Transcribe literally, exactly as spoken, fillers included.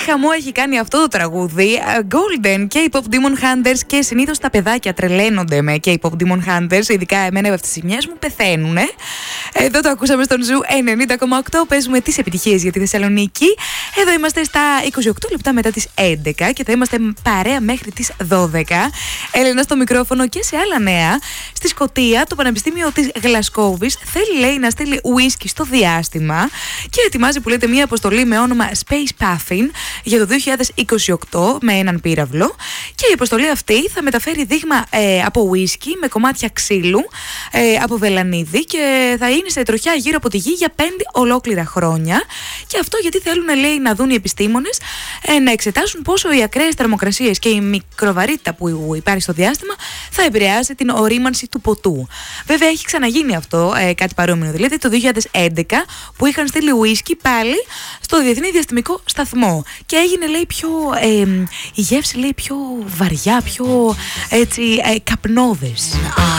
χαμό έχει κάνει αυτό το τραγούδι. Golden, K-pop Demon Hunters, και συνήθως τα παιδάκια τρελαίνονται με K-pop Demon Hunters, ειδικά εμένα αυτές τις σημειές μου πεθαίνουνε. Εδώ το ακούσαμε στον Ζου ενενήντα κόμμα οκτώ. Παίζουμε τις επιτυχίες για τη Θεσσαλονίκη. Εδώ είμαστε στα είκοσι οκτώ λεπτά μετά τις έντεκα και θα είμαστε παρέα μέχρι τις δώδεκα. Έλενα στο μικρόφωνο. Και σε άλλα νέα, στη Σκωτία, το Πανεπιστήμιο της Γλασκόβης θέλει, λέει, να στείλει ουίσκι στο διάστημα και ετοιμάζει, που λέτε, μια αποστολή με όνομα Space Puffin για το δύο χιλιάδες είκοσι οκτώ με έναν πύραυλο. Και η αποστολή αυτή θα μεταφέρει δείγμα ε, από ουίσκι με κομμάτια ξύλου ε, από βελανίδι και θα είναι σε τροχιά γύρω από τη γη για πέντε ολόκληρα χρόνια. Και αυτό γιατί θέλουν, λέει, να δουν οι επιστήμονες ε, να εξετάσουν πόσο οι ακραίες θερμοκρασίες και η μικροβαρύτητα που υπάρχει στο διάστημα θα επηρεάσει την ορίμανση του ποτού. Βέβαια, έχει ξαναγίνει αυτό, ε, κάτι παρόμοιο δηλαδή, το δύο χιλιάδες έντεκα, που είχαν στείλει ουίσκι πάλι στο Διεθνή Διαστημικό Σταθμό. Και έγινε, λέει, πιο. Ε, η γεύση, λέει, πιο βαριά, πιο έτσι, ε, καπνώδες.